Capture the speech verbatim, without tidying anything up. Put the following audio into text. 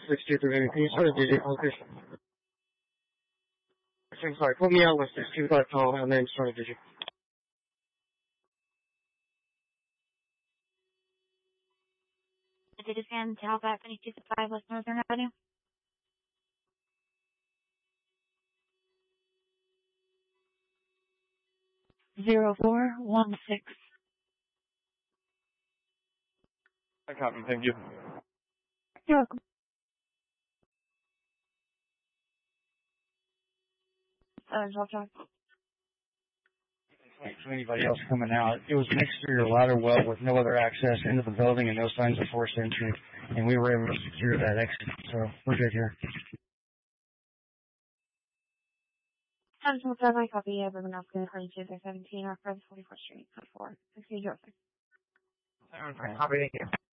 six two three, can you start a digit location? Sorry, put me on with six two five call and then start a digit. Digit scan to help out twenty-two five West Northern Avenue. Zero four one six. I copy, thank you. You're welcome. Uh, drop talk. To anybody else coming out, it was an exterior ladder well with no other access into the building and no signs of forced entry, and we were able to secure that exit, so we're good here. I'm just going to copy of everyone else going to twenty-two seventeen or forty-fourth Street, four six zero six. Okay, copy, thank you.